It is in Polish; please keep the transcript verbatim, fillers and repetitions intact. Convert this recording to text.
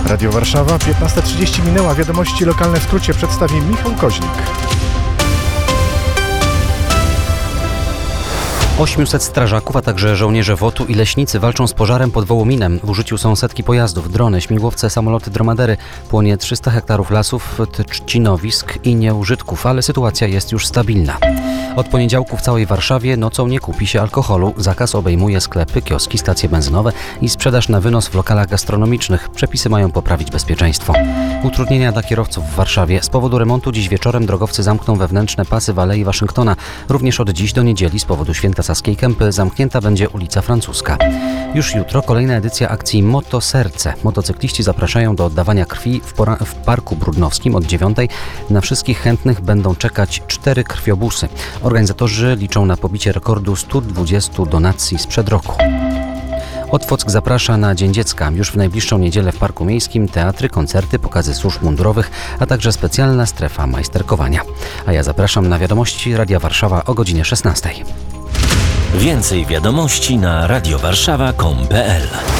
Radio Warszawa, piętnasta trzydzieści minęła. Wiadomości lokalne w skrócie przedstawi Michał Koźlik. osiemset strażaków, a także żołnierze W O T u i leśnicy walczą z pożarem pod Wołominem. W użyciu są setki pojazdów, drony, śmigłowce, samoloty, dromadery. Płonie trzysta hektarów lasów, trzcinowisk i nieużytków, ale sytuacja jest już stabilna. Od poniedziałku w całej Warszawie nocą nie kupi się alkoholu. Zakaz obejmuje sklepy, kioski, stacje benzynowe i sprzedaż na wynos w lokalach gastronomicznych. Przepisy mają poprawić bezpieczeństwo. Utrudnienia dla kierowców w Warszawie. Z powodu remontu dziś wieczorem drogowcy zamkną wewnętrzne pasy w Alei Waszyngtona. Również od dziś do niedzieli z powodu Święta Saskiej Kępy zamknięta będzie ulica Francuska. Już jutro kolejna edycja akcji Moto Serce. Motocykliści zapraszają do oddawania krwi w, pora- w Parku Brudnowskim od dziewiątej. Na wszystkich chętnych będą czekać cztery krwiobusy. Organizatorzy liczą na pobicie rekordu stu dwudziestu donacji sprzed roku. Otwock zaprasza na Dzień Dziecka. Już w najbliższą niedzielę w Parku Miejskim teatry, koncerty, pokazy służb mundurowych, a także specjalna strefa majsterkowania. A ja zapraszam na wiadomości Radia Warszawa o godzinie szesnastej. Więcej wiadomości na radiowarszawa kropka com kropka pe el.